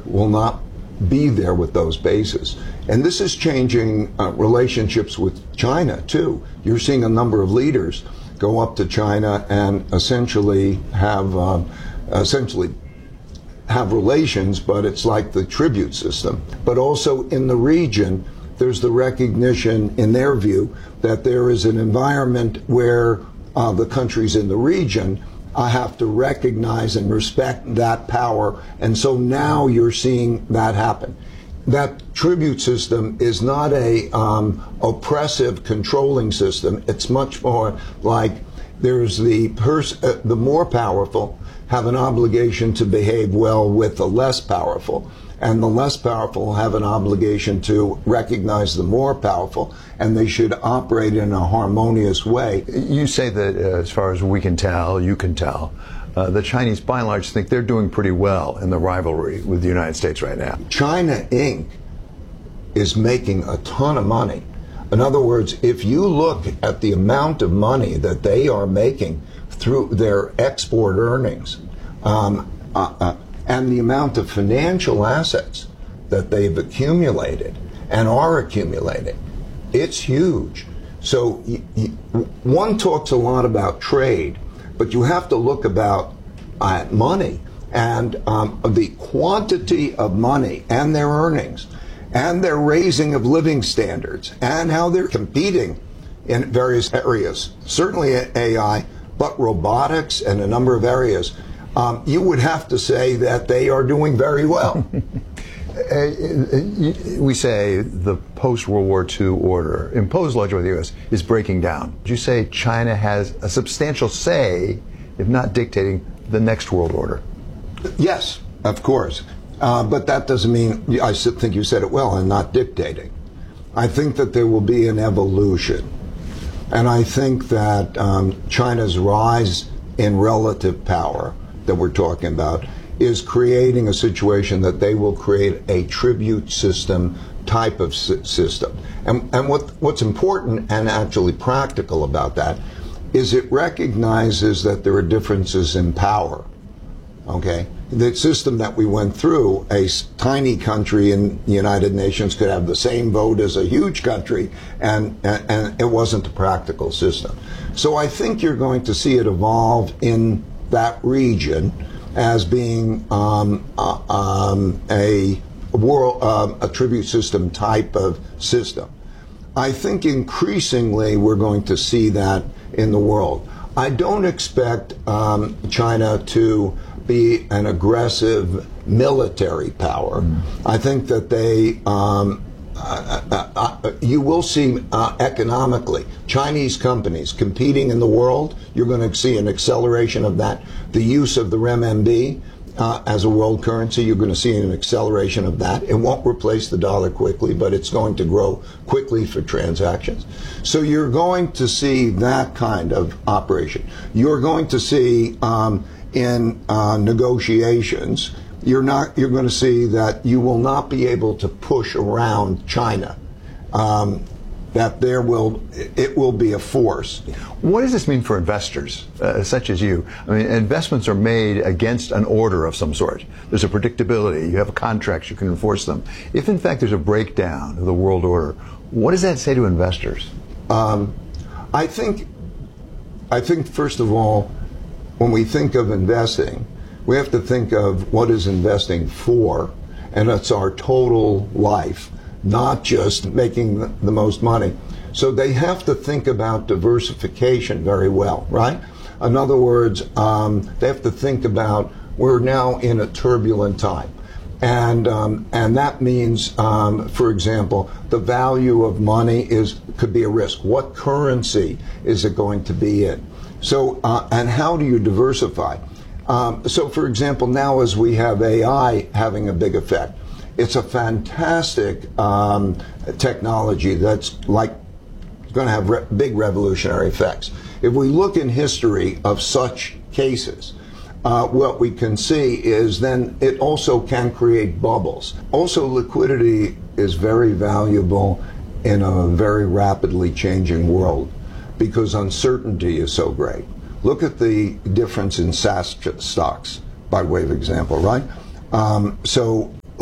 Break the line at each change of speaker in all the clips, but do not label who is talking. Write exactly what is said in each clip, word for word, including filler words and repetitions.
power will not be there with those bases. And this is changing uh, relationships with China, too. You're seeing a number of leaders go up to China and essentially have uh, essentially have relations, but it's like the tribute system. But also in the region, there's the recognition, in their view, that there is an environment where uh, the countries in the region uh, have to recognize and respect that power. And so now you're seeing that happen. That tribute system is not a um, oppressive, controlling system. It's much more like there's the pers- uh, the more powerful have an obligation to behave well with the less powerful, and the less powerful have an obligation to recognize the more powerful, and they should operate in a harmonious way.
You say that, uh, as far as we can tell, you can tell, uh, the Chinese, by and large, think they're doing pretty well in the rivalry with the United States right now.
China Incorporated is making a ton of money. In other words, if you look at the amount of money that they are making through their export earnings, um, uh, uh, and the amount of financial assets that they've accumulated and are accumulating, it's huge. So y- y- one talks a lot about trade, but you have to look about uh, money and um, the quantity of money and their earnings and their raising of living standards and how they're competing in various areas, certainly A I, but robotics and a number of areas. Um, you would have to say that they are doing very well.
We say the post-World War Two order, imposed largely by the U S, is breaking down. Would you say China has a substantial say, if not dictating, the next world order?
Yes, of course. Uh, but that doesn't mean, I think you said it well, and not dictating. I think that there will be an evolution. And I think that um, China's rise in relative power that we're talking about is creating a situation that they will create a tribute system type of si- system. And, and what, what's important and actually practical about that is it recognizes that there are differences in power. Okay? The system that we went through, a tiny country in the United Nations could have the same vote as a huge country, and, and, and it wasn't a practical system. So I think you're going to see it evolve in that region as being um, uh, um, a world, um, a tribute system type of system. I think increasingly we're going to see that in the world. I don't expect um, China to be an aggressive military power. Mm. I think that they, um, uh, uh, uh, you will see uh, economically Chinese companies competing in the world. You're going to see an acceleration of that. The use of the renminbi uh, as a world currency, you're going to see an acceleration of that. It won't replace the dollar quickly, but it's going to grow quickly for transactions. So you're going to see that kind of operation. You're going to see um, in uh, negotiations, you're not. You're going to see that you will not be able to push around China. Um, that there will, it will be a force.
What does this mean for investors, uh, such as you? I mean, investments are made against an order of some sort. There's a predictability. You have contracts. You can enforce them. If, in fact, there's a breakdown of the world order, what does that say to investors?
Um, I think, I think, first of all, when we think of investing, we have to think of what is investing for, and it's our total life, not just making the most money. So they have to think about diversification very well, right? In other words, um, they have to think about, we're now in a turbulent time. And um, and that means, um, for example, the value of money is could be a risk. What currency is it going to be in? So, uh, and how do you diversify? Um, so, for example, now as we have A I having a big effect, it's a fantastic um, technology that's like going to have re- big revolutionary effects. If we look in history of such cases, uh, what we can see is then it also can create bubbles. Also, liquidity is very valuable in a very rapidly changing world because uncertainty is so great. Look at the difference in SaaS stocks, by way of example, right? Um, so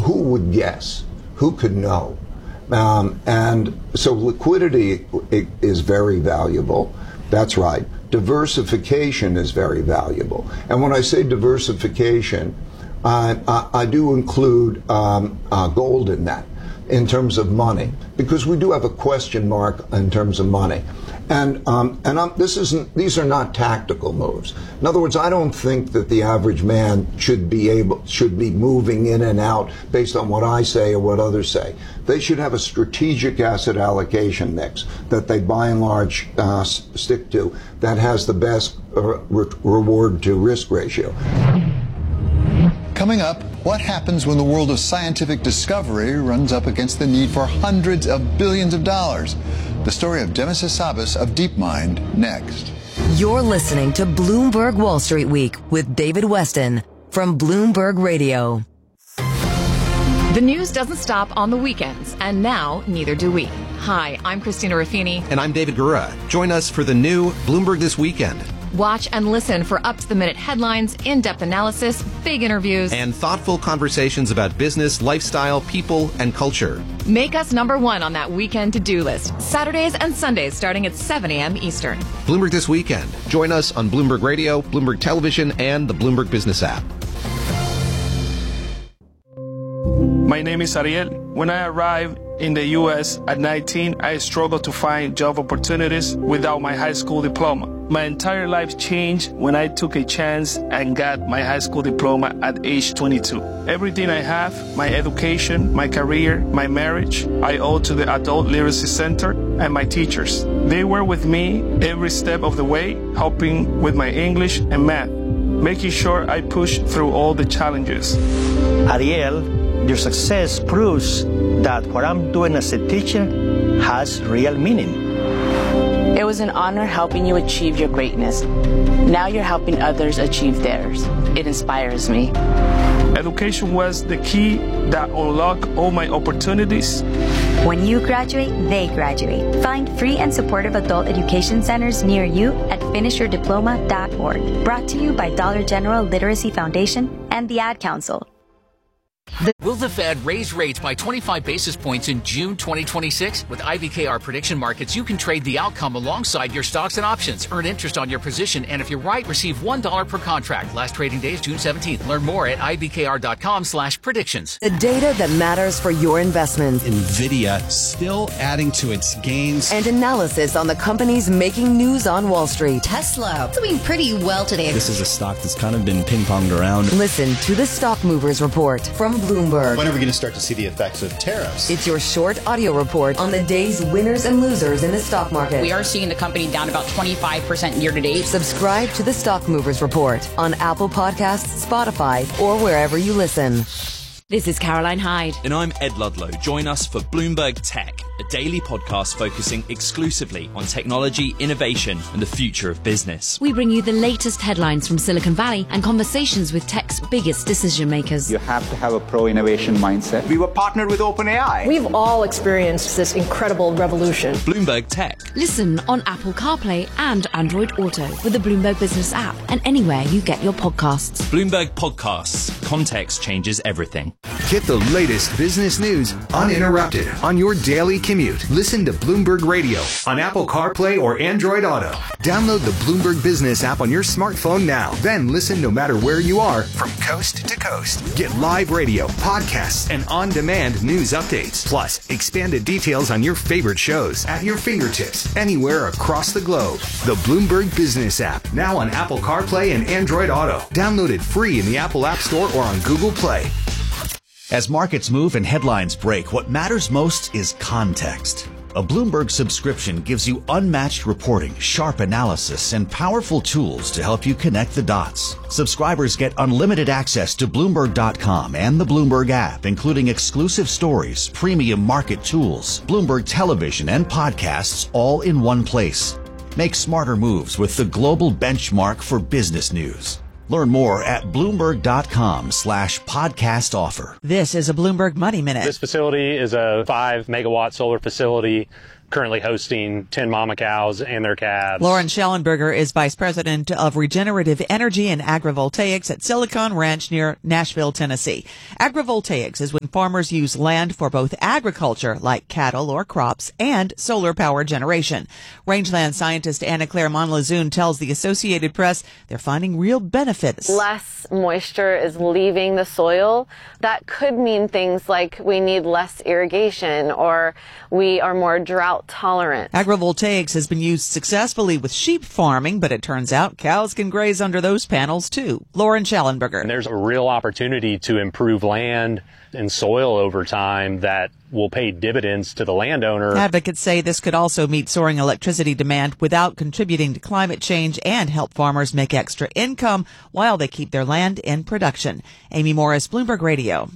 who would guess? Who could know? Um, and so liquidity is very valuable. That's right. Diversification is very valuable. And when I say diversification, I, I, I do include um, uh, gold in that, in terms of money, because we do have a question mark in terms of money. And um, and I'm, this isn't; these are not tactical moves. In other words, I don't think that the average man should be able should be moving in and out based on what I say or what others say. They should have a strategic asset allocation mix that they, by and large, uh, stick to, that has the best uh, re- reward to risk ratio.
Coming up, what happens when the world of scientific discovery runs up against the need for hundreds of billions of dollars? The story of Demis Hassabis of DeepMind next.
You're listening to Bloomberg Wall Street Week with David Weston from Bloomberg Radio.
The news doesn't stop on the weekends, and now neither do we. Hi, I'm Christina Ruffini.
And I'm David Gura. Join us for the new Bloomberg This Weekend.
Watch and listen for up-to-the-minute headlines, in-depth analysis, big interviews,
and thoughtful conversations about business, lifestyle, people, and culture.
Make us number one on that weekend to-do list. Saturdays and Sundays starting at seven a.m. Eastern.
Bloomberg This Weekend. Join us on Bloomberg Radio, Bloomberg Television, and the Bloomberg Business app.
My name is Ariel. When I arrived in the U S at nineteen, I struggled to find job opportunities without my high school diploma. My entire life changed when I took a chance and got my high school diploma at age twenty-two. Everything I have, my education, my career, my marriage, I owe to the Adult Literacy Center and my teachers. They were with me every step of the way, helping with my English and math, making sure I pushed through all the challenges.
Ariel, your success proves that what I'm doing as a teacher has real meaning.
It was an honor helping you achieve your greatness. Now you're helping others achieve theirs. It inspires me.
Education was the key that unlocked all my opportunities.
When you graduate, they graduate. Find free and supportive adult education centers near you at finish your diploma dot org. Brought to you by Dollar General Literacy Foundation and the Ad Council.
Will the Fed raise rates by twenty-five basis points in June twenty twenty-six? With I B K R Prediction Markets, you can trade the outcome alongside your stocks and options. Earn interest on your position, and if you're right, receive one dollar per contract. Last trading day is June seventeenth. Learn more at I B K R dot com slash predictions.
The data that matters for your investment.
NVIDIA still adding to its gains.
And analysis on the companies making news on Wall Street.
Tesla doing pretty well today.
This is a stock that's kind of been ping-ponged around.
Listen to the Stock Movers Report from Bloomberg.
When are we going to start to see the effects of tariffs?
It's your short audio report on the day's winners and losers in the stock market.
We are seeing the company down about twenty-five percent year to date.
Subscribe to the Stock Movers Report on Apple Podcasts, Spotify, or wherever you listen.
This is Caroline Hyde.
And I'm Ed Ludlow. Join us for Bloomberg Tech, a daily podcast focusing exclusively on technology, innovation, and the future of business.
We bring you the latest headlines from Silicon Valley and conversations with tech's biggest decision makers.
You have to have a pro-innovation mindset.
We were partnered with OpenAI.
We've all experienced this incredible revolution.
Bloomberg Tech.
Listen on Apple CarPlay and Android Auto with the Bloomberg Business app and anywhere you get your podcasts.
Bloomberg Podcasts. Context changes everything.
Get the latest business news uninterrupted on your daily commute. Listen to Bloomberg Radio on Apple CarPlay or Android Auto. Download the Bloomberg Business app on your smartphone now. Then listen no matter where you are from coast to coast. Get live radio, podcasts, and on-demand news updates. Plus, expanded details on your favorite shows at your fingertips anywhere across the globe. The Bloomberg Business app, now on Apple CarPlay and Android Auto. Download it free in the Apple App Store or on Google Play.
As markets move and headlines break, what matters most is context. A Bloomberg subscription gives you unmatched reporting, sharp analysis, and powerful tools to help you connect the dots. Subscribers get unlimited access to Bloomberg dot com and the Bloomberg app, including exclusive stories, premium market tools, Bloomberg television, and podcasts all in one place. Make smarter moves with the global benchmark for business news. Learn more at Bloomberg dot com slash podcast offer.
This is a Bloomberg Money Minute.
This facility is a five megawatt solar facility
currently hosting ten mama cows and their calves.
Lauren Schellenberger is Vice President of Regenerative Energy and Agrivoltaics at Silicon Ranch near Nashville, Tennessee. Agrivoltaics is when farmers use land for both agriculture, like cattle or crops, and solar power generation. Rangeland scientist Anna Claire Monlazoon tells the Associated Press they're finding real benefits.
Less moisture is leaving the soil. That could mean things like we need less irrigation or we are more drought tolerant.
Agrivoltaics has been used successfully with sheep farming, but it turns out cows can graze under those panels too. Lauren Schellenberger.
And there's a real opportunity to improve land and soil over time that will pay dividends to the landowner.
Advocates say this could also meet soaring electricity demand without contributing to climate change and help farmers make extra income while they keep their land in production. Amy Morris, Bloomberg Radio.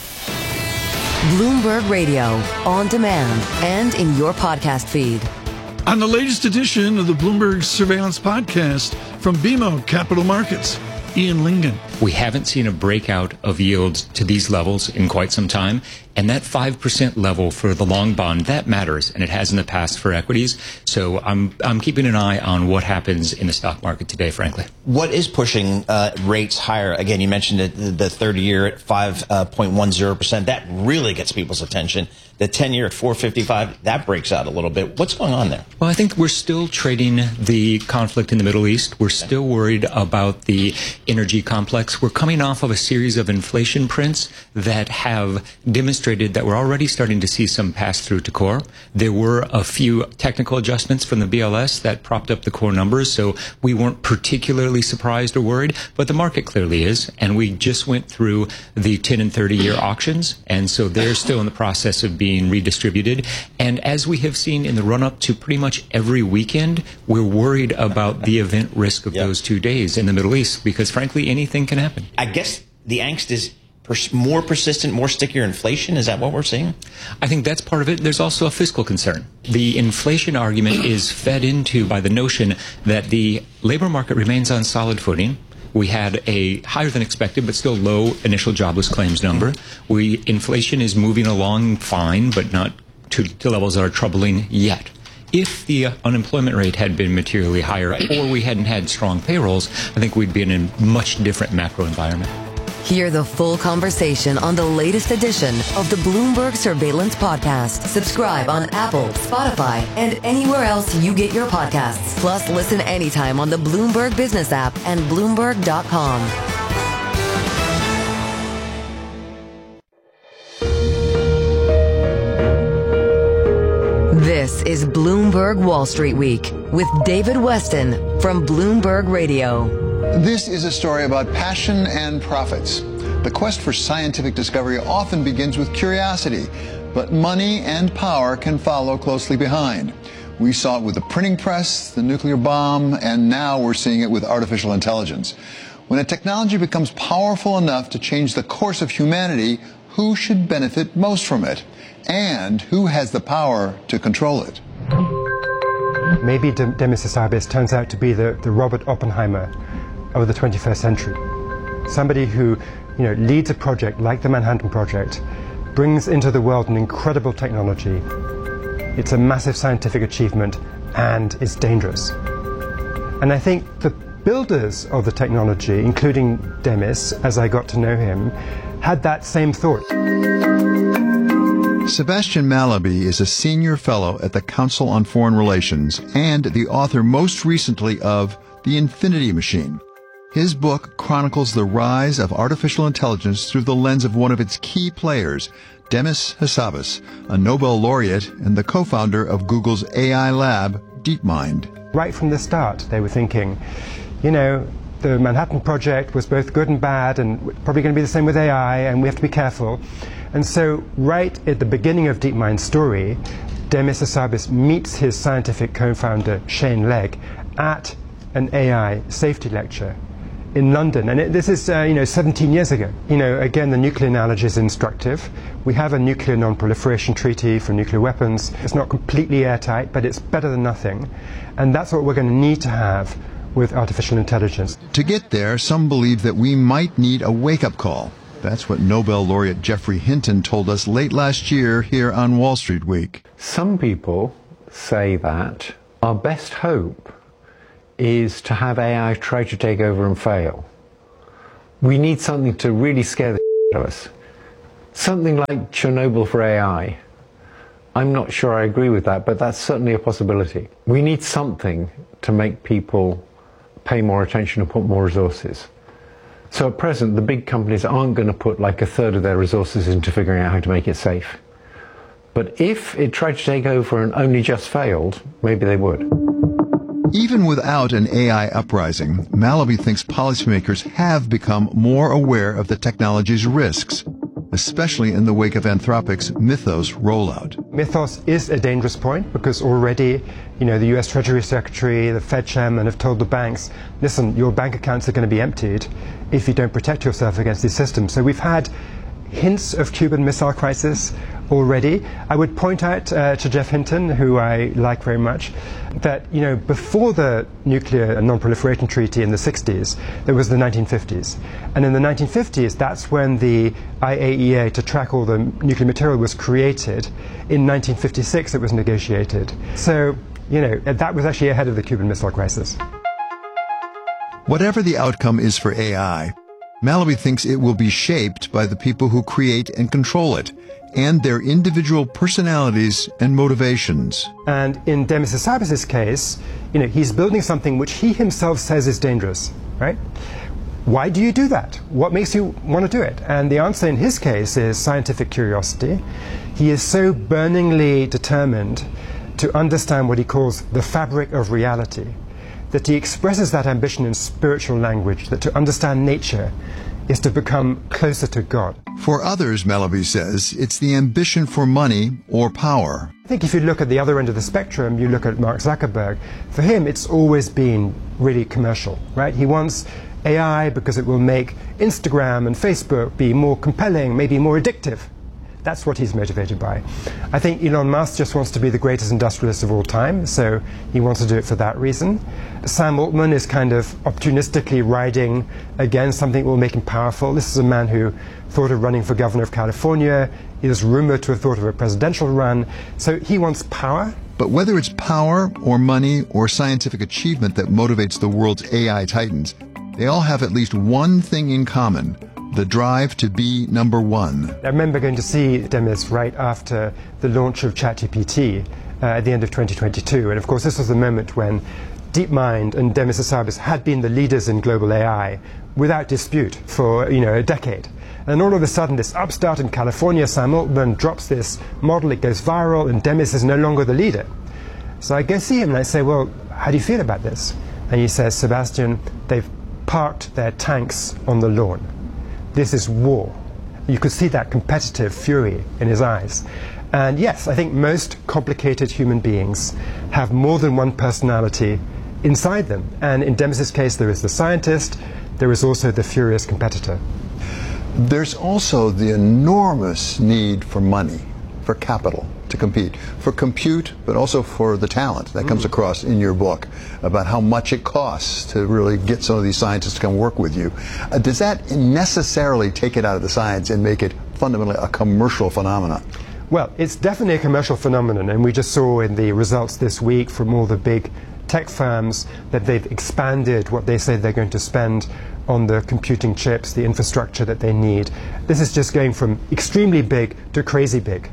Bloomberg Radio, on demand and in your podcast feed.
On the latest edition of the Bloomberg Surveillance Podcast from B M O Capital Markets, Ian Lingen.
We haven't seen a breakout of yields to these levels in quite some time. And that five percent level for the long bond, that matters, and it has in the past for equities. So I'm I'm keeping an eye on what happens in the stock market today, frankly.
What is pushing uh, rates higher? Again, you mentioned it, the thirty-year at five point one zero percent. That really gets people's attention. The ten-year at four fifty-five, that breaks out a little bit. What's going on there?
Well, I think we're still trading the conflict in the Middle East. We're still worried about the energy complex. We're coming off of a series of inflation prints that have demonstrated that we're already starting to see some pass-through to core. There were a few technical adjustments from the B L S that propped up the core numbers, so we weren't particularly surprised or worried, but the market clearly is, and we just went through the ten and thirty-year auctions, and so they're still in the process of being redistributed. And as we have seen in the run-up to pretty much every weekend, we're worried about the event risk of yep. those two days in the Middle East, because frankly, anything can happen.
I guess the angst is more persistent, more stickier inflation? Is that what we're seeing?
I think that's part of it. There's also a fiscal concern. The inflation argument is fed into by the notion that the labor market remains on solid footing. We had a higher than expected but still low initial jobless claims number. We inflation is moving along fine, but not to, to levels that are troubling yet. If the unemployment rate had been materially higher or we hadn't had strong payrolls, I think we'd be in a much different macro environment.
Hear the full conversation on the latest edition of the Bloomberg Surveillance Podcast. Subscribe on Apple, Spotify, and anywhere else you get your podcasts. Plus, listen anytime on the Bloomberg Business app and Bloomberg dot com. This is Bloomberg Wall Street Week with David Weston from Bloomberg Radio.
This is a story about passion and profits. The quest for scientific discovery often begins with curiosity, but money and power can follow closely behind. We saw it with the printing press, the nuclear bomb, and now we're seeing it with artificial intelligence. When a technology becomes powerful enough to change the course of humanity, who should benefit most from it? And who has the power to control it?
Maybe Demis Hassabis turns out to be the, the Robert Oppenheimer of the twenty-first century. Somebody who, you know, leads a project like the Manhattan Project, brings into the world an incredible technology. It's a massive scientific achievement and it's dangerous. And I think the builders of the technology, including Demis, as I got to know him, had that same thought.
Sebastian Mallaby is a senior fellow at the Council on Foreign Relations and the author most recently of The Infinity Machine. His book chronicles the rise of artificial intelligence through the lens of one of its key players, Demis Hassabis, a Nobel laureate and the co-founder of Google's A I lab, DeepMind.
Right from the start, they were thinking, you know, the Manhattan Project was both good and bad and probably going to be the same with A I, and we have to be careful. And so right at the beginning of DeepMind's story, Demis Hassabis meets his scientific co-founder, Shane Legg, at an A I safety lecture in London. And it, this is, uh, you know, seventeen years ago. You know, again, the nuclear analogy is instructive. We have a nuclear non-proliferation treaty for nuclear weapons. It's not completely airtight, but it's better than nothing. And that's what we're going to need to have with artificial intelligence.
To get there, some believe that we might need a wake-up call. That's what Nobel laureate Geoffrey Hinton told us late last year here on Wall Street Week.
Some people
say that our best hope is to have A I try to take over and fail. We need something to really scare the shit out of us. Something like Chernobyl for A I. I'm not sure I agree with that, but that's certainly a possibility. We need something to make people pay more attention and put more resources. So at present, the big companies aren't going to put like a third of their resources into figuring out how to make it safe. But if it tried to take over and only just failed, maybe they would.
Even without an A I uprising, Mallaby thinks policymakers have become more aware of the technology's risks, especially in the wake of Anthropic's Mythos rollout.
Mythos is a dangerous point because already, you know, the U S Treasury Secretary, the Fed chairman have told the banks, listen, your bank accounts are going to be emptied if you don't protect yourself against these systems. So we've had hints of Cuban Missile Crisis already. I would point out uh, to Jeff Hinton, who I like very much, that, you know, before the Nuclear Non-Proliferation Treaty in the sixties, there was the nineteen fifties. And in the nineteen fifties, that's when the I A E A, to track all the nuclear material, was created. In nineteen fifty-six, it was negotiated. So, you know, that was actually ahead of the Cuban Missile Crisis.
Whatever the outcome is for A I, Mallaby thinks it will be shaped by the people who create and control it, and their individual personalities and motivations.
And in Demis Hassabis' case, you know, he's building something which he himself says is dangerous, right? Why do you do that? What makes you want to do it? And the answer in his case is scientific curiosity. He is so burningly determined to understand what he calls the fabric of reality, that he expresses that ambition in spiritual language, that to understand nature is to become closer to God.
For others, Mallaby says, it's the ambition for money or power.
I think if you look at the other end of the spectrum, you look at Mark Zuckerberg, for him it's always been really commercial, right? He wants A I because it will make Instagram and Facebook be more compelling, maybe more addictive. That's what he's motivated by. I think Elon Musk just wants to be the greatest industrialist of all time, so he wants to do it for that reason. Sam Altman is kind of opportunistically riding against something that will make him powerful. This is a man who thought of running for governor of California. He is rumored to have thought of a presidential run. So he wants power.
But whether it's power or money or scientific achievement that motivates the world's A I titans, they all have at least one thing in common: the drive to be number one.
I remember going to see Demis right after the launch of ChatGPT uh, at the end of twenty twenty-two. And of course, this was the moment when DeepMind and Demis Hassabis had been the leaders in global A I without dispute for, you know, a decade. And all of a sudden, this upstart in California, Sam Altman, drops this model, it goes viral, and Demis is no longer the leader. So I go see him and I say, well, how do you feel about this? And he says, Sebastian, they've parked their tanks on the lawn. This is war. You could see that competitive fury in his eyes. And yes, I think most complicated human beings have more than one personality inside them. And in Demis's case, there is the scientist, there is also the furious competitor.
There's also the enormous need for money, for capital to compete, for compute, but also for the talent that comes across in your book about how much it costs to really get some of these scientists to come work with you. Uh, does that necessarily take it out of the science and make it fundamentally a commercial phenomenon?
Well, it's definitely a commercial phenomenon, and we just saw in the results this week from all the big tech firms that they've expanded what they say they're going to spend on the computing chips, the infrastructure that they need. This is just going from extremely big to crazy big.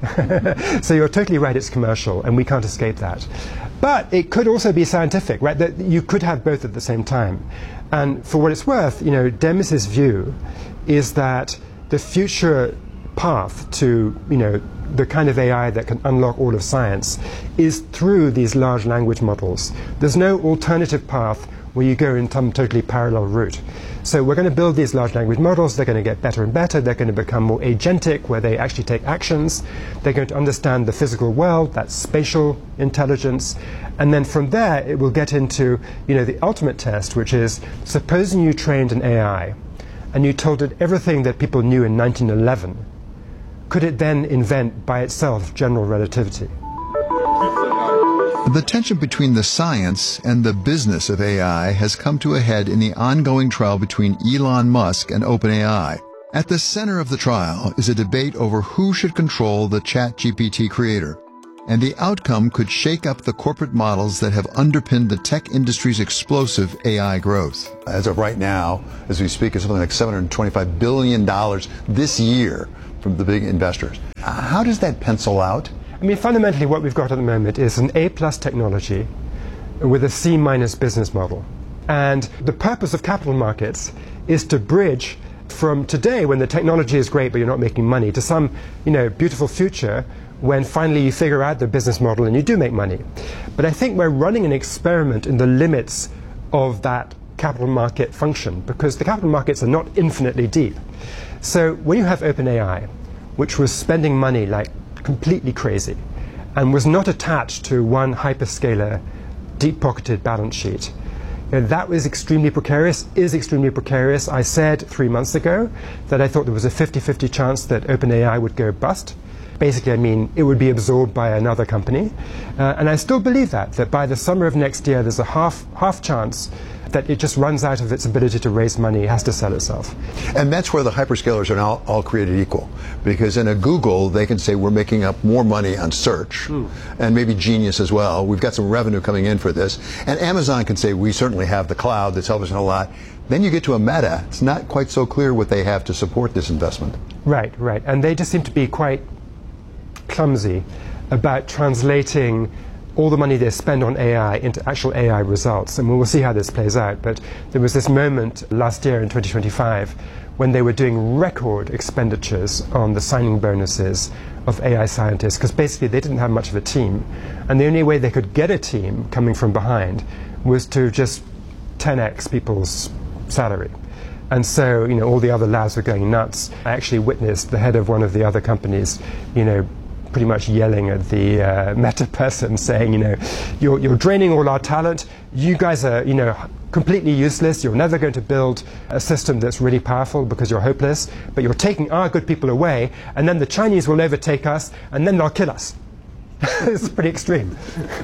So you're totally right, it's commercial, and we can't escape that. But it could also be scientific, right? That you could have both at the same time. And for what it's worth, you know, Demis's view is that the future path to, you know, the kind of A I that can unlock all of science is through these large language models. There's no alternative path where you go in some totally parallel route. So we're going to build these large language models. They're going to get better and better. They're going to become more agentic, where they actually take actions. They're going to understand the physical world, that's spatial intelligence. And then from there, it will get into, you know, the ultimate test, which is, supposing you trained an A I and you told it everything that people knew in nineteen eleven, could it then invent by itself general relativity?
The tension between the science and the business of A I has come to a head in the ongoing trial between Elon Musk and OpenAI. At the center of the trial is a debate over who should control the ChatGPT creator. And the outcome could shake up the corporate models that have underpinned the tech industry's explosive A I growth. As of right now, as we speak, it's something like seven hundred twenty-five billion dollars this year from the big investors. How does that pencil out?
I mean, fundamentally what we've got at the moment is an A-plus technology with a C-minus business model. And the purpose of capital markets is to bridge from today, when the technology is great but you're not making money, to some, you know, beautiful future when finally you figure out the business model and you do make money. But I think we're running an experiment in the limits of that capital market function, because the capital markets are not infinitely deep. So when you have OpenAI, which was spending money like completely crazy and was not attached to one hyperscaler deep-pocketed balance sheet, you know, that was extremely precarious, is extremely precarious. I said three months ago that I thought there was a fifty fifty chance that OpenAI would go bust. Basically, I mean, it would be absorbed by another company. Uh, and I still believe that, that by the summer of next year, there's a half, half chance that it just runs out of its ability to raise money, has to sell itself.
And that's where the hyperscalers are now all created equal. Because in a Google, they can say we're making up more money on search, mm. and maybe Genius as well. We've got some revenue coming in for this. And Amazon can say we certainly have the cloud that's helping us a lot. Then you get to a Meta. It's not quite so clear what they have to support this investment.
Right, right. And they just seem to be quite clumsy about translating all the money they spend on A I into actual A I results. And we'll see how this plays out. But there was this moment last year in twenty twenty-five when they were doing record expenditures on the signing bonuses of A I scientists, because basically they didn't have much of a team. And the only way they could get a team coming from behind was to just ten x people's salary. And so, you know, all the other labs were going nuts. I actually witnessed the head of one of the other companies, you know, pretty much yelling at the uh, Meta person, saying, you know, you're, you're draining all our talent. You guys are, you know, completely useless. You're never going to build a system that's really powerful because you're hopeless. But you're taking our good people away, and then the Chinese will overtake us, and then they'll kill us. It's pretty extreme.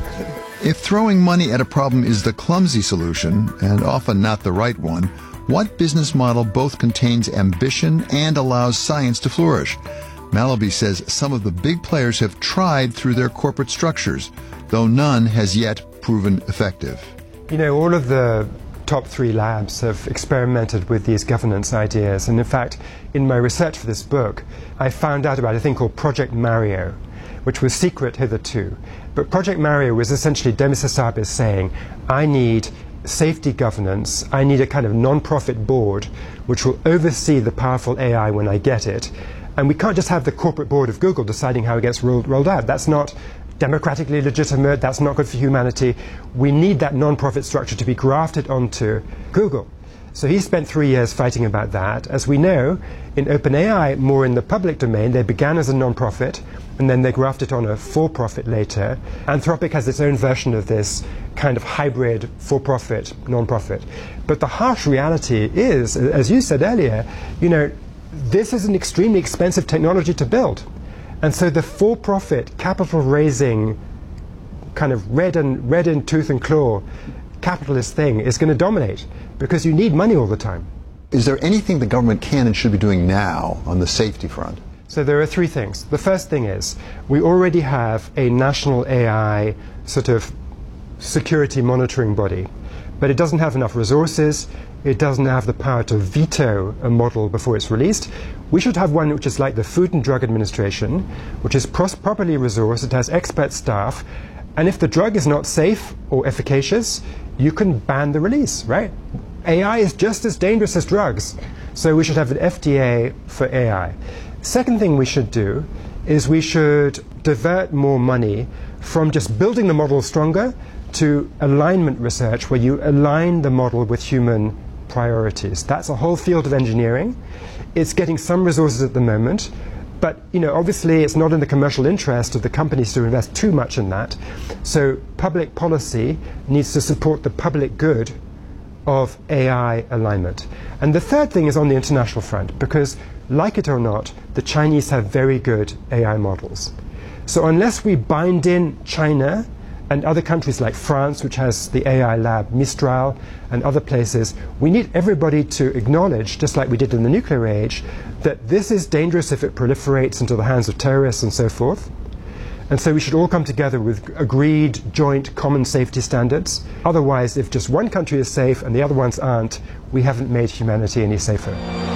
If throwing money at a problem is the clumsy solution, and often not the right one, what business model both contains ambition and allows science to flourish? Mallaby says some of the big players have tried through their corporate structures, though none has yet proven effective.
You know, all of the top three labs have experimented with these governance ideas. And in fact, in my research for this book, I found out about a thing called Project Mario, which was secret hitherto. But Project Mario was essentially Demis Hassabis saying, I need safety governance, I need a kind of non-profit board which will oversee the powerful A I when I get it. And we can't just have the corporate board of Google deciding how it gets rolled, rolled out. That's not democratically legitimate. That's not good for humanity. We need that non-profit structure to be grafted onto Google. So he spent three years fighting about that. As we know, in OpenAI, more in the public domain, they began as a non-profit, and then they grafted on a for-profit later. Anthropic has its own version of this kind of hybrid for-profit, non-profit. But the harsh reality is, as you said earlier, you know, this is an extremely expensive technology to build. And so the for-profit, capital-raising, kind of red and red in tooth and claw capitalist thing is going to dominate, because you need money all the time.
Is there anything the government can and should be doing now on the safety front?
So there are three things. The first thing is, we already have a national A I sort of security monitoring body, but it doesn't have enough resources. It doesn't have the power to veto a model before it's released. We should have one which is like the Food and Drug Administration, which is pros- properly resourced, it has expert staff, and if the drug is not safe or efficacious, you can ban the release, right? A I is just as dangerous as drugs, so we should have an F D A for A I. Second thing we should do is we should divert more money from just building the model stronger to alignment research, where you align the model with human priorities. That's a whole field of engineering. It's getting some resources at the moment, but you know, obviously it's not in the commercial interest of the companies to invest too much in that. So public policy needs to support the public good of A I alignment. And the third thing is on the international front, because like it or not, the Chinese have very good A I models. So unless we bind in China and other countries like France, which has the A I lab Mistral, and other places, we need everybody to acknowledge, just like we did in the nuclear age, that this is dangerous if it proliferates into the hands of terrorists and so forth. And so we should all come together with agreed, joint, common safety standards. Otherwise, if just one country is safe and the other ones aren't, we haven't made humanity any safer.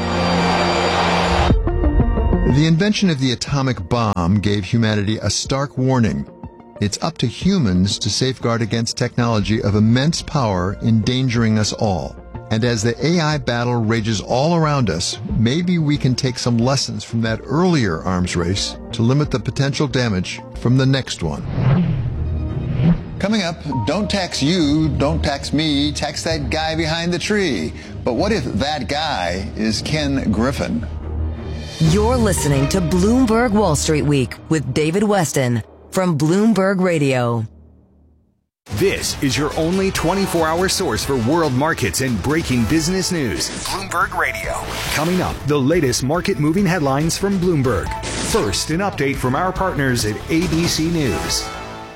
The invention of the atomic bomb gave humanity a stark warning. It's up to humans to safeguard against technology of immense power endangering us all. And as the A I battle rages all around us, maybe we can take some lessons from that earlier arms race to limit the potential damage from the next one. Coming up, don't tax you, don't tax me, tax that guy behind the tree. But what if that guy is Ken Griffin?
You're listening to Bloomberg Wall Street Week with David Weston from Bloomberg Radio.
This is your only twenty-four hour source for world markets and breaking business news. Bloomberg Radio. Coming up, the latest market moving headlines from Bloomberg. First, an update from our partners at A B C News.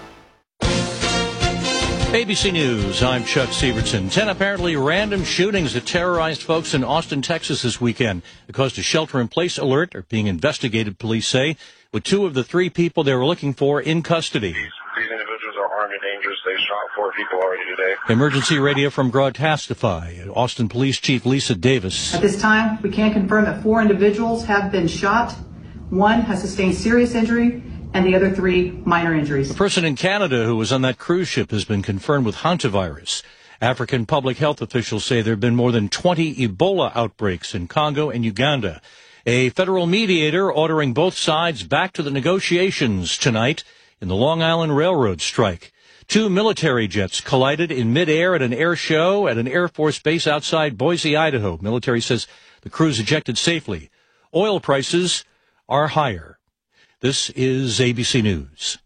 A B C News, I'm Chuck Severson. Ten apparently random shootings that terrorized folks in Austin, Texas this weekend. They caused a shelter-in-place alert are being investigated, police say, with two of the three people they were looking for in custody.
These, these individuals are armed and dangerous. They shot four people already today.
Emergency radio from Grad Testify. Austin Police Chief Lisa Davis.
At this time, we can confirm that four individuals have been shot. One has sustained serious injury, and the other three minor injuries.
A person in Canada who was on that cruise ship has been confirmed with hantavirus. African public health officials say there have been more than twenty Ebola outbreaks in Congo and Uganda. A federal mediator ordering both sides back to the negotiations tonight in the Long Island Railroad strike. Two military jets collided in midair at an air show at an Air Force base outside Boise, Idaho. Military says the crews ejected safely. Oil prices are higher. This is A B C News.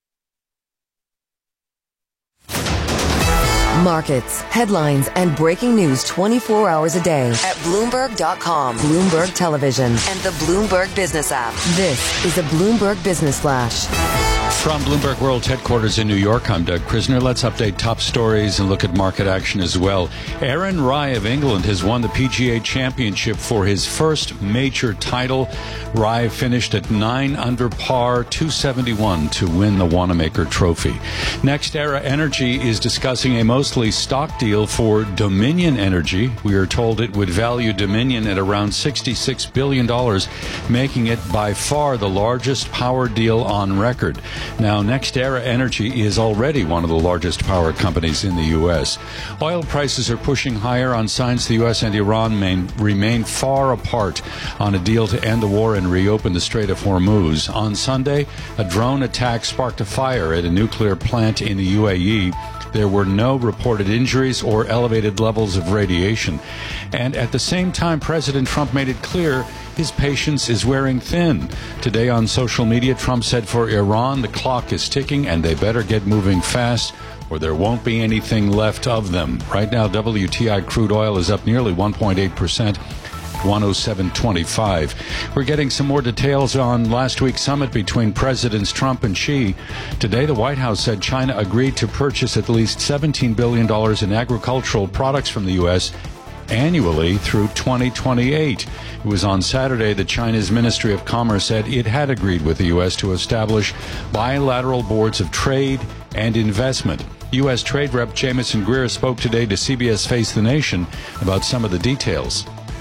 Markets, headlines, and breaking news twenty-four hours a day at Bloomberg dot com, Bloomberg Television, and the Bloomberg Business app. This is a Bloomberg Business Flash.
From Bloomberg World Headquarters in New York, I'm Doug Prisner. Let's update top stories and look at market action as well. Aaron Rai of England has won the P G A Championship for his first major title. Rai finished at nine under par, two seventy-one to win the Wanamaker Trophy. NextEra Energy is discussing a mostly stock deal for Dominion Energy. We are told it would value Dominion at around sixty-six billion dollars, making it by far the largest power deal on record. Now, NextEra Energy is already one of the largest power companies in the U S. Oil prices are pushing higher on signs the U S and Iran main, remain far apart on a deal to end the war and reopen the Strait of Hormuz. On Sunday, a drone attack sparked a fire at a nuclear plant in the U A E. There were no reported injuries or elevated levels of radiation. And at the same time, President Trump made it clear his patience is wearing thin. Today on social media, Trump said for Iran, the clock is ticking and they better get moving fast or there won't be anything left of them. Right now, W T I crude oil is up nearly one point eight percent. one oh seven twenty-five. We're getting some more details on last week's summit between Presidents Trump and Xi. Today, the White House said China agreed to purchase at least seventeen billion dollars in agricultural products from the U S annually through twenty twenty-eight. It was on Saturday that China's Ministry of Commerce said it had agreed with the U S to establish bilateral boards of trade and investment. U S Trade Rep Jamieson Greer spoke today to C B S Face the Nation about some of the details.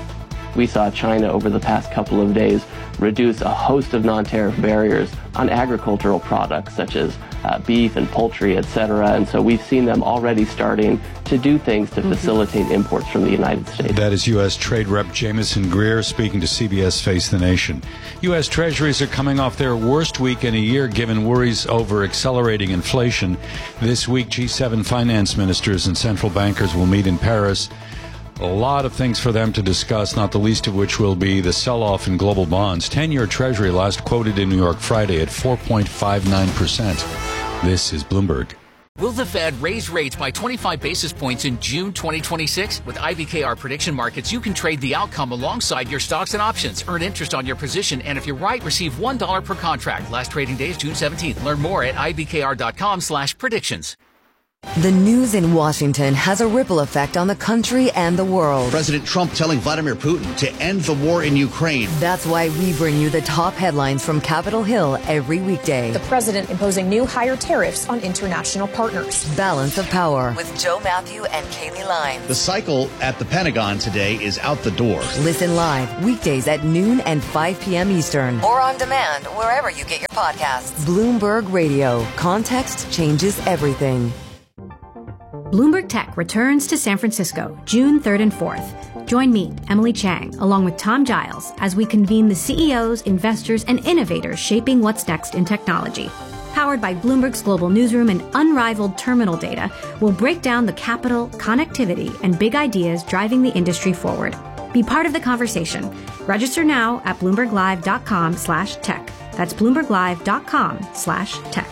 We saw China over the past couple of days reduce a host of non-tariff barriers on agricultural products such as uh, beef and poultry, et cetera. And so we've seen them already starting to do things to facilitate imports from the United States.
That is U S Trade Rep Jamieson Greer speaking to C B S Face the Nation. U S Treasuries are coming off their worst week in a year given worries over accelerating inflation. This week, G seven finance ministers and central bankers will meet in Paris. A lot of things for them to discuss, not the least of which will be the sell-off in global bonds. ten-year Treasury last quoted in New York Friday at four point five nine percent. This is Bloomberg.
Will the Fed raise rates by twenty-five basis points in June twenty twenty-six? With I B K R Prediction Markets, you can trade the outcome alongside your stocks and options. Earn interest on your position, and if you're right, receive one dollar per contract. Last trading day is June seventeenth. Learn more at I B K R dot com slash predictions.
The news in Washington has a ripple effect on the country and the world.
President Trump telling Vladimir Putin to end the war in Ukraine.
That's why we bring you the top headlines from Capitol Hill every weekday.
The president imposing new higher tariffs on international partners.
Balance of Power with Joe Matthew and Kaylee Lyons.
The cycle at the Pentagon today is out the door.
Listen live weekdays at noon and five p.m. Eastern. Or on demand wherever you get your podcasts. Bloomberg Radio. Context changes everything.
Bloomberg Tech returns to San Francisco June third and fourth. Join me, Emily Chang, along with Tom Giles, as we convene the C E Os, investors, and innovators shaping what's next in technology. Powered by Bloomberg's global newsroom and unrivaled terminal data, we'll break down the capital, connectivity, and big ideas driving the industry forward. Be part of the conversation. Register now at bloomberglive.com slash tech. That's bloomberglive.com slash tech.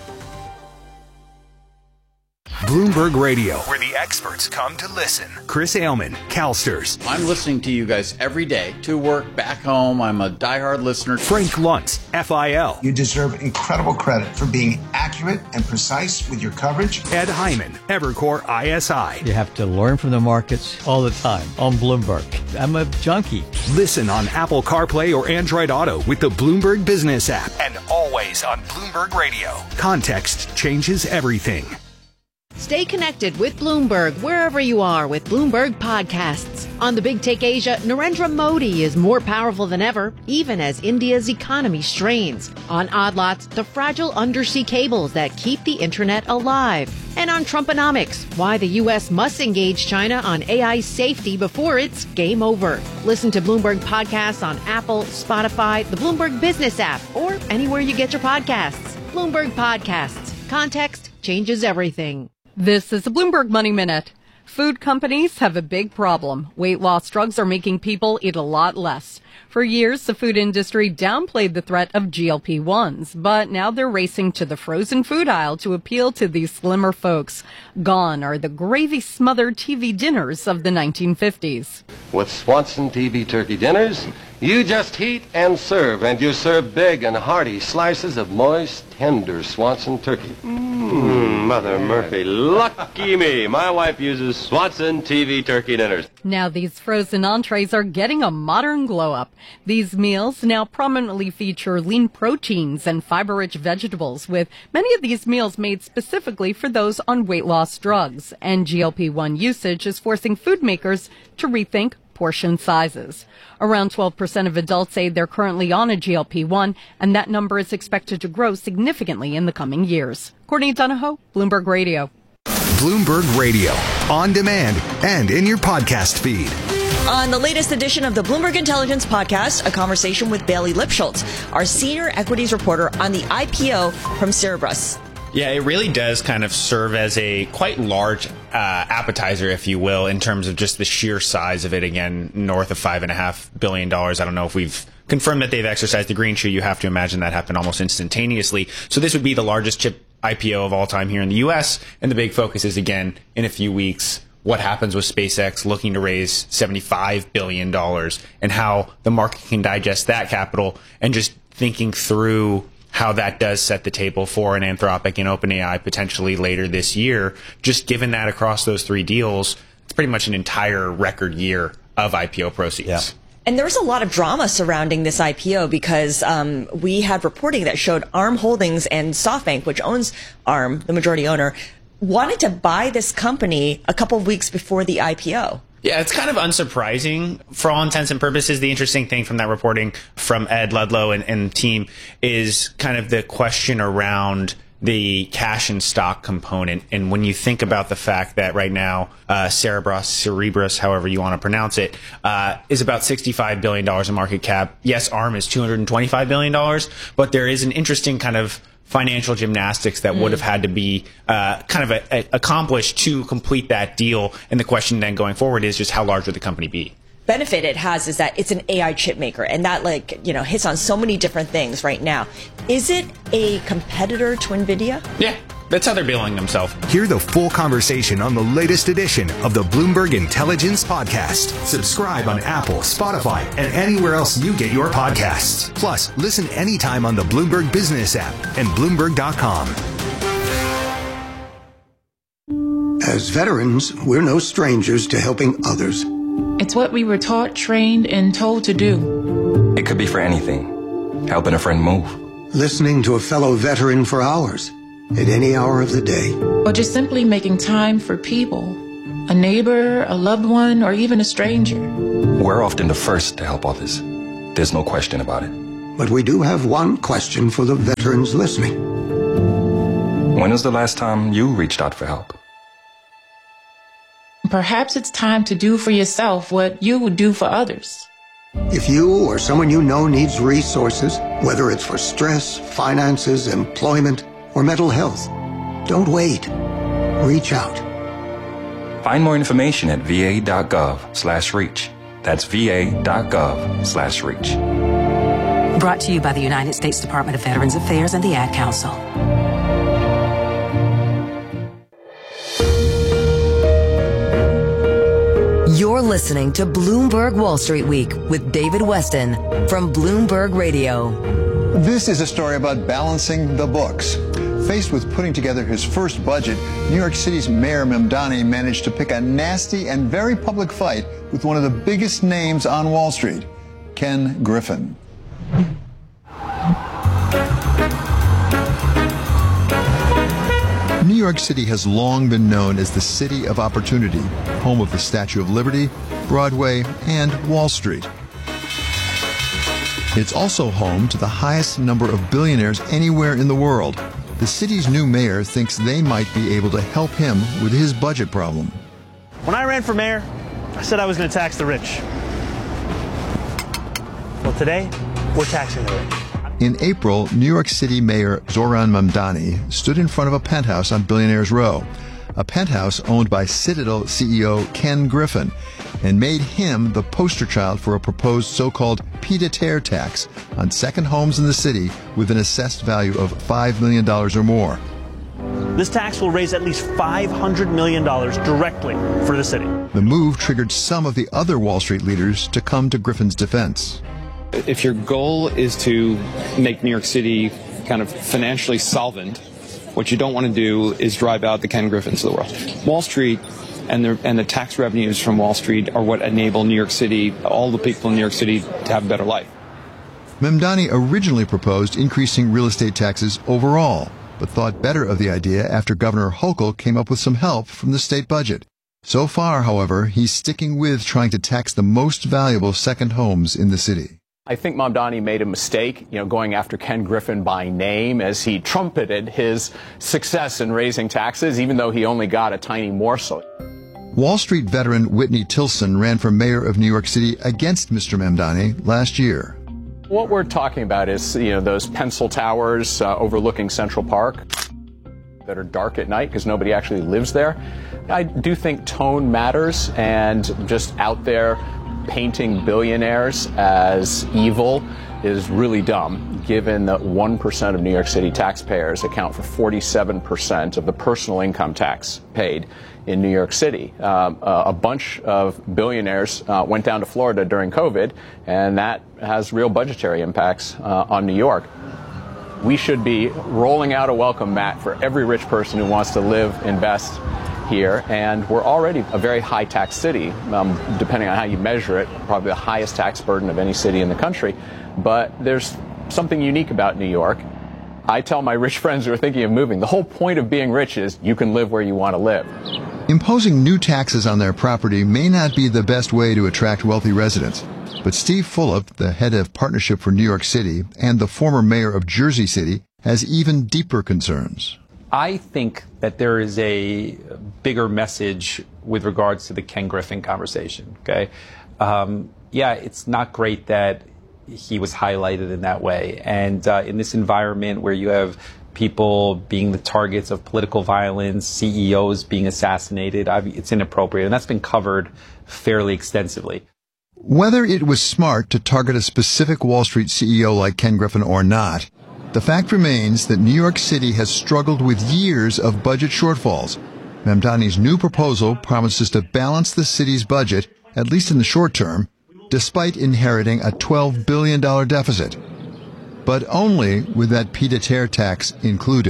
Bloomberg Radio, where the experts come to listen. Chris Ailman, CalSTRS.
I'm listening to you guys every day to work back home. I'm a diehard listener.
Frank Luntz, F I L.
You deserve incredible credit for being accurate and precise with your coverage.
Ed Hyman, Evercore I S I.
You have to learn from the markets all the time on Bloomberg. I'm a junkie.
Listen on Apple CarPlay or Android Auto with the Bloomberg Business app. And always on Bloomberg Radio. Context changes everything.
Stay connected with Bloomberg wherever you are with Bloomberg Podcasts. On the Big Take Asia, Narendra Modi is more powerful than ever, even as India's economy strains. On Odd Lots, the fragile undersea cables that keep the internet alive. And on Trumponomics, why the U S must engage China on A I safety before it's game over. Listen to Bloomberg Podcasts on Apple, Spotify, the Bloomberg Business app, or anywhere you get your podcasts. Bloomberg Podcasts. Context changes everything.
This is the Bloomberg Money Minute. Food companies have a big problem. Weight loss drugs are making people eat a lot less. For years, the food industry downplayed the threat of G L P ones, but now they're racing to the frozen food aisle to appeal to these slimmer folks. Gone are the gravy-smothered T V dinners of the nineteen fifties.
With Swanson T V turkey dinners, you just heat and serve, and you serve big and hearty slices of moist, tender Swanson turkey. Mmm, Mother Murphy, lucky me. My wife uses Swanson T V turkey dinners.
Now these frozen entrees are getting a modern glow-up. These meals now prominently feature lean proteins and fiber-rich vegetables, with many of these meals made specifically for those on weight loss drugs. And G L P one usage is forcing food makers to rethink portion sizes. Around twelve percent of adults say they're currently on a G L P one, and that number is expected to grow significantly in the coming years. Courtney Donahoe, Bloomberg Radio.
Bloomberg Radio, on demand and in your podcast feed.
On the latest edition of the Bloomberg Intelligence Podcast, a conversation with Bailey Lipschultz, our senior equities reporter on the I P O from Cerebras.
Yeah, it really does kind of serve as a quite large uh, appetizer, if you will, in terms of just the sheer size of it. Again, north of five and a half billion dollars. I don't know if we've confirmed that they've exercised the green shoe. You have to imagine that happened almost instantaneously. So this would be the largest chip I P O of all time here in the U S. And the big focus is, again, in a few weeks, what happens with SpaceX looking to raise seventy-five billion dollars and how the market can digest that capital, and just thinking through how that does set the table for an Anthropic and OpenAI potentially later this year. Just given that across those three deals, it's pretty much an entire record year of I P O proceeds. Yeah.
And there was a lot of drama surrounding this I P O because um, we had reporting that showed ARM Holdings and SoftBank, which owns ARM, the majority owner, wanted to buy this company a couple of weeks before the I P O.
Yeah, it's kind of unsurprising for all intents and purposes. The interesting thing from that reporting from Ed Ludlow and, and team is kind of the question around the cash and stock component. And when you think about the fact that right now, uh, Cerebras, Cerebras, however you want to pronounce it, uh, is about sixty-five billion dollars in market cap. Yes, ARM is two hundred twenty-five billion dollars, but there is an interesting kind of financial gymnastics that mm. would have had to be uh, kind of a, a, accomplished to complete that deal. And the question then going forward is just how large would the company be?
Benefit it has is that it's an A I chip maker, and that, like, you know, hits on so many different things right now. Is it a competitor to NVIDIA?
Yeah, that's how they're billing themselves.
Hear the full conversation on the latest edition of the Bloomberg Intelligence Podcast. Subscribe on Apple, Spotify, and anywhere else you get your podcasts. Plus, listen anytime on the Bloomberg Business app and Bloomberg dot com.
As veterans, we're no strangers to helping others.
It's what we were taught, trained, and told to do.
It could be for anything. Helping a friend move.
Listening to a fellow veteran for hours, at any hour of the day.
Or just simply making time for people. A neighbor, a loved one, or even a stranger.
We're often the first to help others. There's no question about it.
But we do have one question for the veterans listening.
When was the last time you reached out for help?
Perhaps it's time to do for yourself what you would do for others.
If you or someone you know needs resources, whether it's for stress, finances, employment, or mental health, don't wait. Reach out.
Find more information at va.gov slash reach. That's va.gov slash reach.
Brought to you by the United States Department of Veterans Affairs and the Ad Council.
You're listening to Bloomberg Wall Street Week with David Weston from Bloomberg Radio.
This is a story about balancing the books. Faced with putting together his first budget, New York City's Mayor Mamdani managed to pick a nasty and very public fight with one of the biggest names on Wall Street, Ken Griffin. New York City has long been known as the city of opportunity, home of the Statue of Liberty, Broadway, and Wall Street. It's also home to the highest number of billionaires anywhere in the world. The city's new mayor thinks they might be able to help him with his budget problem.
When I ran for mayor, I said I was going to tax the rich. Well, today, we're taxing the rich.
In April, New York City Mayor Zohran Mamdani stood in front of a penthouse on Billionaires Row, a penthouse owned by Citadel C E O Ken Griffin, and made him the poster child for a proposed so-called pied-à-terre tax on second homes in the city with an assessed value of five million dollars or more.
This tax will raise at least five hundred million dollars directly for the city.
The move triggered some of the other Wall Street leaders to come to Griffin's defense.
If your goal is to make New York City kind of financially solvent, what you don't want to do is drive out the Ken Griffins of the world. Wall Street and the, and the tax revenues from Wall Street are what enable New York City, all the people in New York City, to have a better life.
Mamdani originally proposed increasing real estate taxes overall, but thought better of the idea after Governor Hochul came up with some help from the state budget. So far, however, he's sticking with trying to tax the most valuable second homes in the city.
I think Mamdani made a mistake, you know, going after Ken Griffin by name as he trumpeted his success in raising taxes, even though he only got a tiny morsel.
Wall Street veteran Whitney Tilson ran for mayor of New York City against Mister Mamdani last year.
What we're talking about is, you know, those pencil towers uh, overlooking Central Park that are dark at night because nobody actually lives there. I do think tone matters, and just out there painting billionaires as evil is really dumb, given that one percent of New York City taxpayers account for forty-seven percent of the personal income tax paid in New York City. Um, uh, a bunch of billionaires uh, went down to Florida during COVID, and that has real budgetary impacts uh, on New York. We should be rolling out a welcome mat for every rich person who wants to live, invest here, and we're already a very high tax city, um, depending on how you measure it, probably the highest tax burden of any city in the country. But there's something unique about New York. I tell my rich friends who are thinking of moving, the whole point of being rich is you can live where you want to live.
Imposing new taxes on their property may not be the best way to attract wealthy residents. But Steve Fulop, the head of Partnership for New York City and the former mayor of Jersey City, has even deeper concerns.
I think that there is a bigger message with regards to the Ken Griffin conversation. Okay, um, yeah, it's not great that he was highlighted in that way, and uh, in this environment where you have people being the targets of political violence, C E Os being assassinated, I mean, it's inappropriate, and that's been covered fairly extensively.
Whether it was smart to target a specific Wall Street C E O like Ken Griffin or not, the fact remains that New York City has struggled with years of budget shortfalls. Mamdani's new proposal promises to balance the city's budget, at least in the short term, despite inheriting a twelve billion dollars deficit. But only with that pied-à-terre tax included.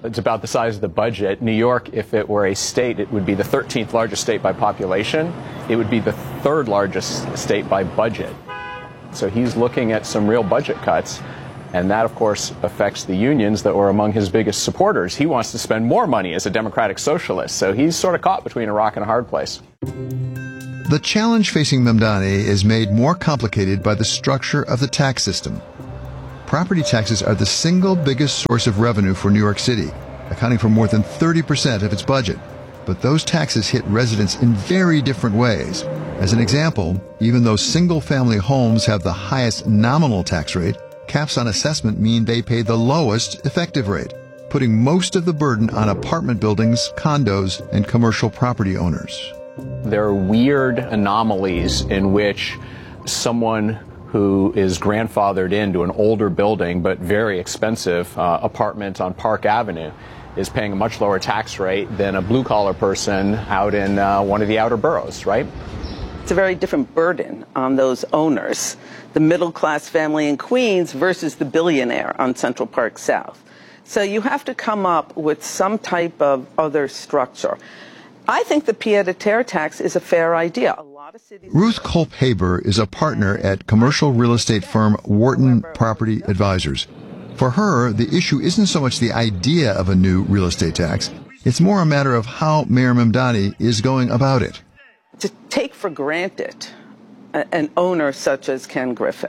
It's about the size of the budget. New York, if it were a state, it would be the thirteenth largest state by population. It would be the third largest state by budget. So he's looking at some real budget cuts. And that, of course, affects the unions that were among his biggest supporters. He wants to spend more money as a democratic socialist. So he's sort of caught between a rock and a hard place.
The challenge facing Mamdani is made more complicated by the structure of the tax system. Property taxes are the single biggest source of revenue for New York City, accounting for more than thirty percent of its budget. But those taxes hit residents in very different ways. As an example, even though single-family homes have the highest nominal tax rate, caps on assessment mean they pay the lowest effective rate, putting most of the burden on apartment buildings, condos, and commercial property owners.
There are weird anomalies in which someone who is grandfathered into an older building but very expensive uh, apartment on Park Avenue is paying a much lower tax rate than a blue-collar person out in uh, one of the outer boroughs, right?
It's a very different burden on those owners, the middle-class family in Queens versus the billionaire on Central Park South. So you have to come up with some type of other structure. I think the pied-à-terre tax is a fair idea. A lot of cities.
Ruth Kolb-Haber is a partner at commercial real estate firm Wharton Property Advisors. For her, the issue isn't so much the idea of a new real estate tax. It's more a matter of how Mayor Mamdani is going about it.
To take for granted an owner such as Ken Griffin,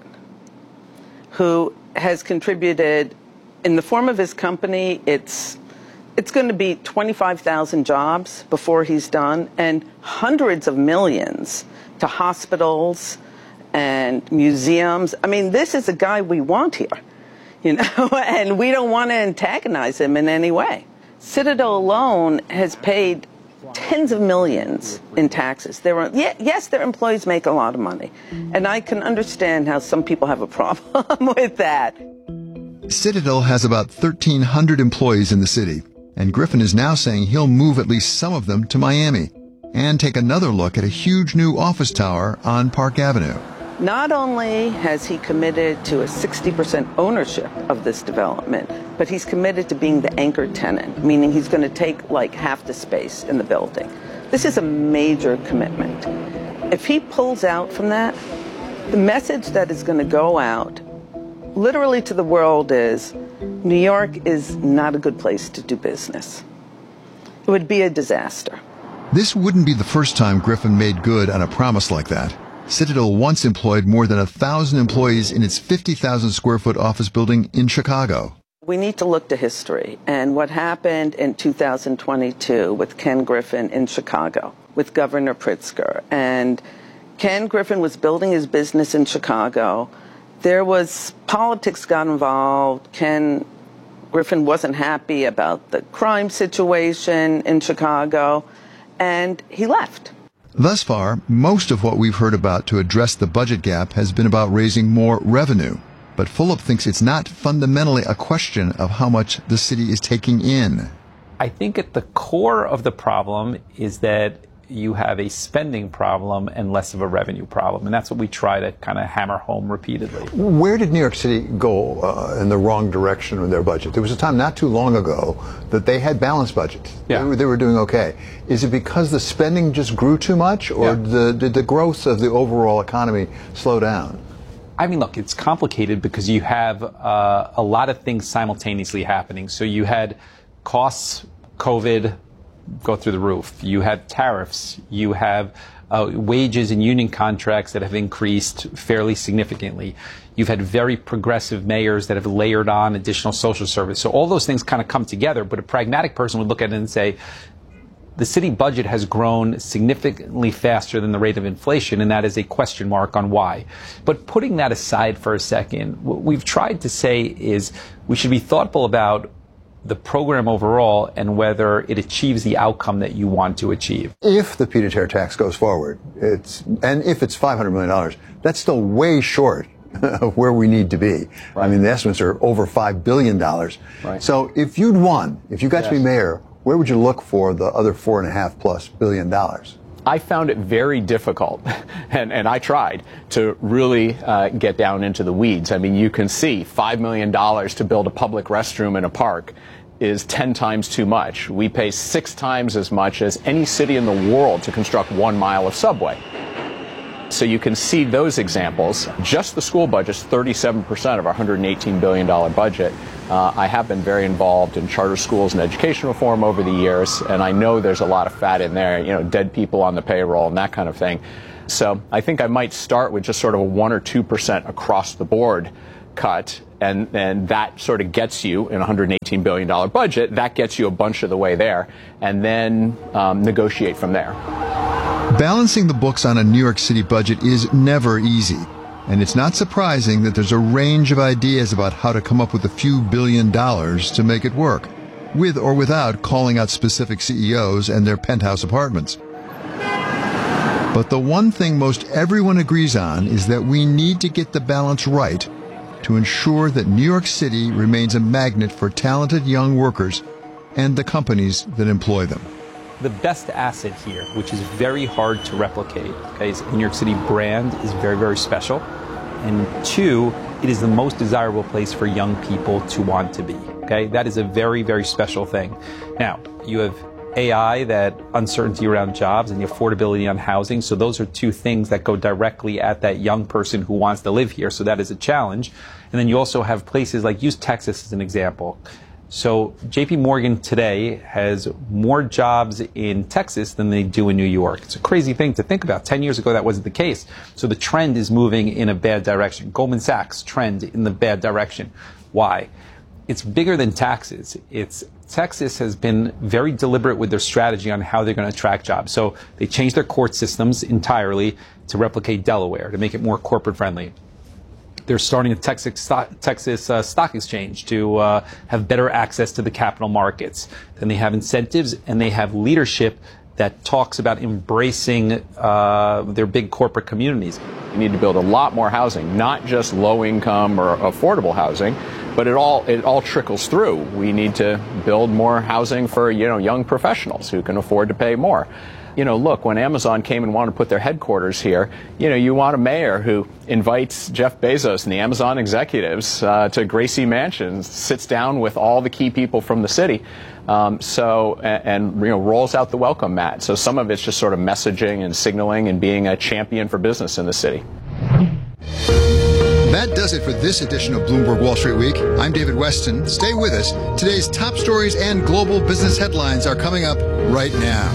who has contributed in the form of his company, it's it's going to be twenty-five thousand jobs before he's done, and hundreds of millions to hospitals and museums. I mean, this is a guy we want here, you know, and we don't want to antagonize him in any way. Citadel alone has paid tens of millions in taxes. There are, yeah, yes, their employees make a lot of money, and I can understand how some people have a problem with that.
Citadel has about thirteen hundred employees in the city, and Griffin is now saying he'll move at least some of them to Miami and take another look at a huge new office tower on Park Avenue.
Not only has he committed to a sixty percent ownership of this development, but he's committed to being the anchor tenant, meaning he's going to take like half the space in the building. This is a major commitment. If he pulls out from that, the message that is going to go out literally to the world is New York is not a good place to do business. It would be a disaster.
This wouldn't be the first time Griffin made good on a promise like that. Citadel once employed more than a thousand employees in its fifty thousand square foot office building in Chicago.
We need to look to history and what happened in two thousand twenty-two with Ken Griffin in Chicago, with Governor Pritzker. And Ken Griffin was building his business in Chicago. There was politics got involved. Ken Griffin wasn't happy about the crime situation in Chicago, and he left.
Thus far, most of what we've heard about to address the budget gap has been about raising more revenue. But Fulop thinks it's not fundamentally a question of how much the city is taking in.
I think at the core of the problem is that you have a spending problem and less of a revenue problem. And that's what we try to kind of hammer home repeatedly.
Where did New York City go uh, in the wrong direction with their budget? There was a time not too long ago that they had balanced budgets. Yeah. They were, they were doing okay. Is it because the spending just grew too much, or yeah. the, did the growth of the overall economy slow down?
I mean, look, it's complicated because you have uh, a lot of things simultaneously happening. So you had costs, COVID, go through the roof. You have tariffs. You have uh, wages and union contracts that have increased fairly significantly. You've had very progressive mayors that have layered on additional social service. So all those things kind of come together, but a pragmatic person would look at it and say, the city budget has grown significantly faster than the rate of inflation, and that is a question mark on why. But putting that aside for a second, what we've tried to say is we should be thoughtful about the program overall and whether it achieves the outcome that you want to achieve.
If the pied-à-terre tax goes forward, it's and if it's five hundred million dollars, that's still way short of where we need to be. Right. I mean, the estimates are over five billion dollars. Right. So if you'd won, if you got yes. to be mayor, where would you look for the other four and a half plus billion dollars?
I found it very difficult, and, and I tried to really uh, get down into the weeds. I mean, you can see five million dollars to build a public restroom in a park. is ten times too much. We pay six times as much as any city in the world to construct one mile of subway. So you can see those examples. Just the school budget's thirty-seven percent of our one hundred eighteen billion dollars budget. Uh, I have been very involved in charter schools and education reform over the years, and I know there's a lot of fat in there, you know, dead people on the payroll and that kind of thing. So I think I might start with just sort of a one or two percent across the board cut, and, and that sort of gets you in a one hundred eighteen billion dollars budget, that gets you a bunch of the way there, and then um, negotiate from there.
Balancing the books on a New York City budget is never easy, and it's not surprising that there's a range of ideas about how to come up with a few billion dollars to make it work, with or without calling out specific C E Os and their penthouse apartments. But the one thing most everyone agrees on is that we need to get the balance right to ensure that New York City remains a magnet for talented young workers and the companies that employ them.
The best asset here, which is very hard to replicate, okay, is the New York City brand is very, very special. And two, it is the most desirable place for young people to want to be. Okay, that is a very, very special thing. Now, you have A I, that uncertainty around jobs, and the affordability on housing. So those are two things that go directly at that young person who wants to live here. So that is a challenge. And then you also have places like, use Texas as an example. So J P Morgan today has more jobs in Texas than they do in New York. It's a crazy thing to think about. Ten years ago, that wasn't the case. So the trend is moving in a bad direction. Goldman Sachs trend in the bad direction. Why? It's bigger than taxes. It's Texas has been very deliberate with their strategy on how they're going to attract jobs. So they changed their court systems entirely to replicate Delaware, to make it more corporate friendly. They're starting a Texas, stock, Texas uh, stock exchange to uh, have better access to the capital markets. Then they have incentives, and they have leadership that talks about embracing uh, their big corporate communities.
You need to build a lot more housing, not just low income or affordable housing, but it all it all trickles through. We need to build more housing for, you know, young professionals who can afford to pay more. You know, look, when Amazon came and wanted to put their headquarters here, you know, you want a mayor who invites Jeff Bezos and the Amazon executives uh, to Gracie Mansion, sits down with all the key people from the city, um, so and, and you know rolls out the welcome mat. So some of it's just sort of messaging and signaling and being a champion for business in the city.
That does it for this edition of Bloomberg Wall Street Week. I'm David Weston. Stay with us. Today's top stories and global business headlines are coming up right now.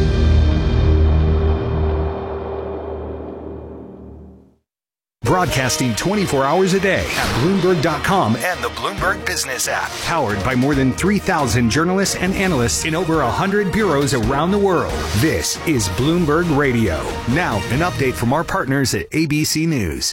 Broadcasting twenty-four hours a day at Bloomberg dot com and the Bloomberg Business app. Powered by more than three thousand journalists and analysts in over one hundred bureaus around the world. This is Bloomberg Radio. Now, an update from our partners at A B C News.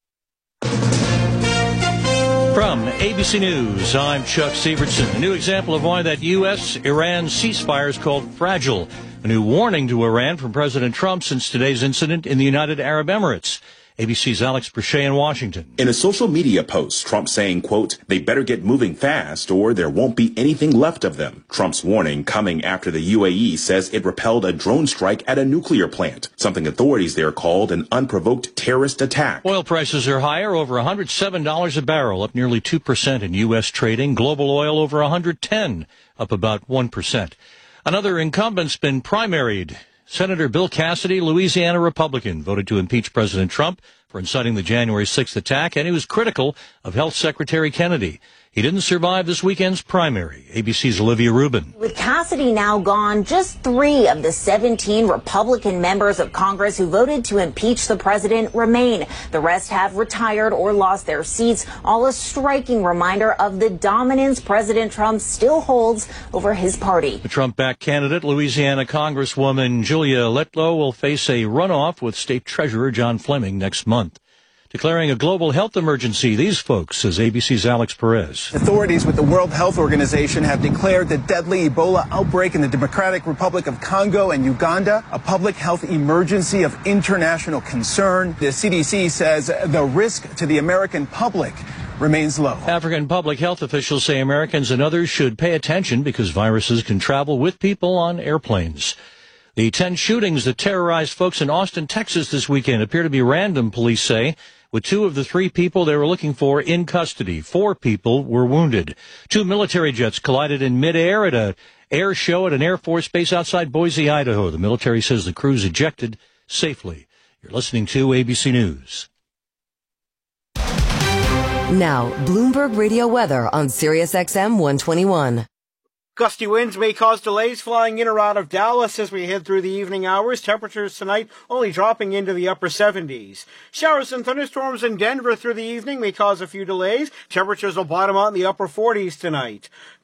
From A B C News, I'm Chuck Severson. A new example of why that U S Iran ceasefire is called fragile. A new warning to Iran from President Trump since today's incident in the United Arab Emirates. A B C's Alex Brachet in Washington.
In a social media post, Trump saying, quote, they better get moving fast or there won't be anything left of them. Trump's warning coming after the U A E says it repelled a drone strike at a nuclear plant, something authorities there called an unprovoked terrorist attack.
Oil prices are higher, over one hundred seven dollars a barrel, up nearly two percent in U S trading. Global oil over one hundred ten dollars, up about one percent. Another incumbent's been primaried. Senator Bill Cassidy, Louisiana Republican, voted to impeach President Trump for inciting the January sixth attack, and he was critical of Health Secretary Kennedy. He didn't survive this weekend's primary. A B C's Olivia Rubin.
With Cassidy now gone, just three of the seventeen Republican members of Congress who voted to impeach the president remain. The rest have retired or lost their seats, all a striking reminder of the dominance President Trump still holds over his party.
The Trump-backed candidate, Louisiana Congresswoman Julia Letlow, will face a runoff with State Treasurer John Fleming next month. Declaring a global health emergency, these folks, says A B C's Alex Perez.
Authorities with the World Health Organization have declared the deadly Ebola outbreak in the Democratic Republic of Congo and Uganda a public health emergency of international concern. The C D C says the risk to the American public remains low.
African public health officials say Americans and others should pay attention because viruses can travel with people on airplanes. The ten shootings that terrorized folks in Austin, Texas this weekend appear to be random, police say, with two of the three people they were looking for in custody. Four people were wounded. Two military jets collided in midair at a air show at an Air Force base outside Boise, Idaho. The military says the crews ejected safely. You're listening to A B C News.
Now, Bloomberg Radio weather on Sirius X M one twenty-one.
Gusty winds may cause delays flying in or out of Dallas as we head through the evening hours. Temperatures tonight only dropping into the upper seventies. Showers and thunderstorms in Denver through the evening may cause a few delays. Temperatures will bottom out in the upper forties tonight.